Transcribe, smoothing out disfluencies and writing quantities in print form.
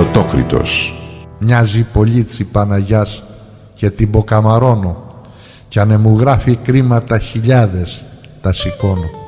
Πρωτόκριτος. Μοιάζει πολύ τσι Παναγιάς και την ποκαμαρώνω, κι αν μου γράφει κρίματα χιλιάδες τα σηκώνω.